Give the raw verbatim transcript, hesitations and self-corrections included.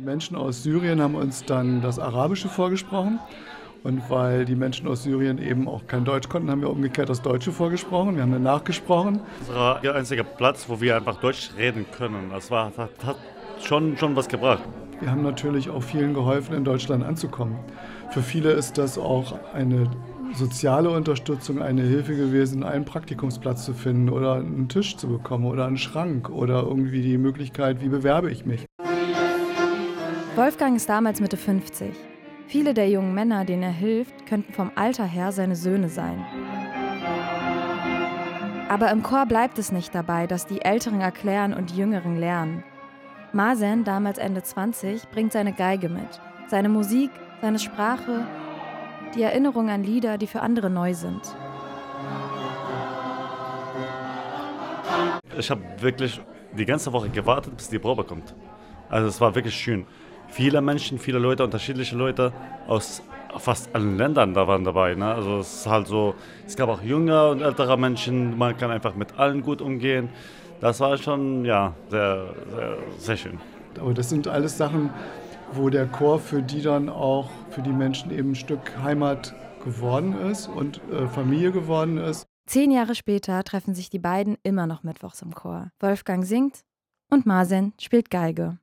Menschen aus Syrien haben uns dann das Arabische vorgesprochen. Und weil die Menschen aus Syrien eben auch kein Deutsch konnten, haben wir umgekehrt das Deutsche vorgesprochen. Wir haben dann nachgesprochen. Das war der einzige Platz, wo wir einfach Deutsch reden können. Das war, hat, hat schon, schon was gebracht. Wir haben natürlich auch vielen geholfen, in Deutschland anzukommen. Für viele ist das auch eine soziale Unterstützung, eine Hilfe gewesen, einen Praktikumsplatz zu finden oder einen Tisch zu bekommen oder einen Schrank oder irgendwie die Möglichkeit, wie bewerbe ich mich. Wolfgang ist damals Mitte fünfzig. Viele der jungen Männer, denen er hilft, könnten vom Alter her seine Söhne sein. Aber im Chor bleibt es nicht dabei, dass die Älteren erklären und die Jüngeren lernen. Mazen, damals Ende zwanzig, bringt seine Geige mit. Seine Musik, seine Sprache, die Erinnerung an Lieder, die für andere neu sind. Ich habe wirklich die ganze Woche gewartet, bis die Probe kommt. Also es war wirklich schön. Viele Menschen, viele Leute, unterschiedliche Leute aus fast allen Ländern da waren dabei. Ne? Also es ist halt so, es gab auch junge und ältere Menschen, man kann einfach mit allen gut umgehen. Das war schon, ja, sehr, sehr, sehr schön. Aber das sind alles Sachen, wo der Chor für die dann auch, für die Menschen eben ein Stück Heimat geworden ist und äh, Familie geworden ist. Zehn Jahre später treffen sich die beiden immer noch mittwochs im Chor. Wolfgang singt und Mazen spielt Geige.